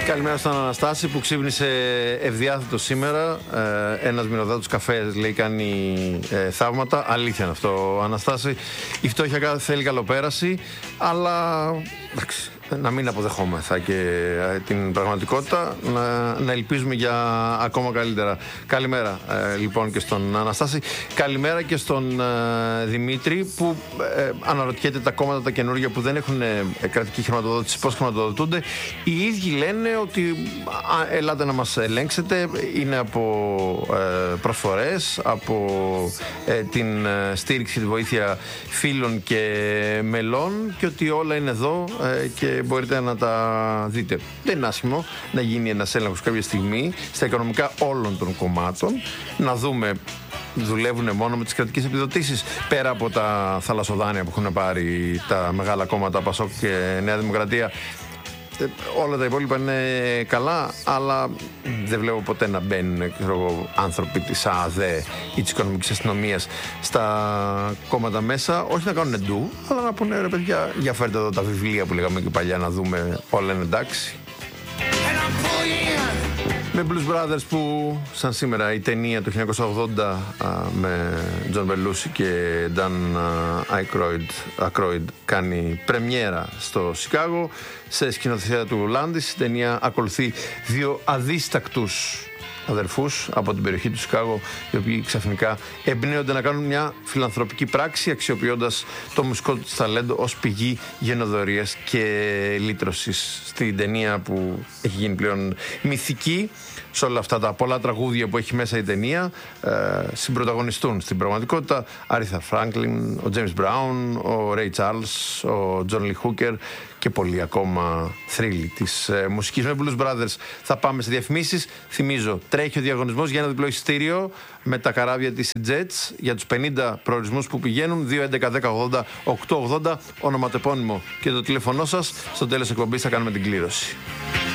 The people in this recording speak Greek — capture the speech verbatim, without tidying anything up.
Καλημέρα στον Αναστάση που ξύπνησε ευδιάθετο σήμερα. Ε, ένας μυρωδάτος καφές, λέει, κάνει ε, θαύματα. Αλήθεια είναι αυτό, Αναστάση. Η φτώχεια θέλει καλοπέραση, αλλά εντάξει, να μην αποδεχόμεθα και ε, την πραγματικότητα, να, να ελπίζουμε για ακόμα καλύτερα. Καλημέρα ε, λοιπόν και στον Αναστάση. Καλημέρα και στον ε, Δημήτρη που ε, αναρωτιέται τα κόμματα τα καινούργια που δεν έχουν ε, κρατική χρηματοδότηση, πώς χρηματοδοτούνται. Οι ίδιοι λένε ότι α, ελάτε να μας ελέγξετε, είναι από ε, προσφορές, από ε, την ε, στήριξη, τη βοήθεια φίλων και μελών και ότι όλα είναι εδώ ε, και μπορείτε να τα δείτε. Δεν είναι άσχημο να γίνει ένας έλεγχος κάποια στιγμή στα οικονομικά όλων των κομμάτων, να δούμε δουλεύουν μόνο με τις κρατικές επιδοτήσεις, πέρα από τα θαλασσοδάνεια που έχουν πάρει τα μεγάλα κόμματα Πασόκ και Νέα Δημοκρατία. Όλα τα υπόλοιπα είναι καλά, αλλά δεν βλέπω ποτέ να μπαίνουν ξέρω, άνθρωποι της ΑΔΕ ή της οικονομικής αστυνομίας στα κόμματα μέσα, όχι να κάνουν ντου, αλλά να πούνε ρε παιδιά, για φέρτε εδώ τα βιβλία που λέγαμε και παλιά να δούμε όλα είναι εντάξει. Με Blues Brothers που σαν σήμερα η ταινία του χίλια εννιακόσια ογδόντα α, με Τζον Μπελούσι και Dan Aykroyd κάνει πρεμιέρα στο Σικάγο σε σκηνοθεσία του Λάντης. Η ταινία ακολουθεί δύο αδίστακτους αδερφούς από την περιοχή του Σικάγο, οι οποίοι ξαφνικά εμπνέονται να κάνουν μια φιλανθρωπική πράξη αξιοποιώντας το μουσικό του ταλέντο ως πηγή γενοδορίας και λύτρωσης. Στην ταινία που έχει γίνει πλέον μυθική, σε όλα αυτά τα πολλά τραγούδια που έχει μέσα η ταινία, ε, συμπροταγωνιστούν στην πραγματικότητα Άριθα Φράγκλιν, ο Τζέιμς Μπράουν, ο Ρέι Τσάρλς, ο Τζον Λι Χούκερ και πολλοί ακόμα θρύλοι της ε, μουσικής. Με Blues Brothers θα πάμε σε διαφημίσεις. Θυμίζω, τρέχει ο διαγωνισμός για ένα διπλό εισιτήριο με τα καράβια της Jets για τους πενήντα προορισμούς που πηγαίνουν. Δύο έντεκα δέκα ογδόντα οκτακόσια ογδόντα, ονοματεπώνυμο και το τηλέφωνό σας. Στο τέλος εκπομπής θα κάνουμε την κλήρωση.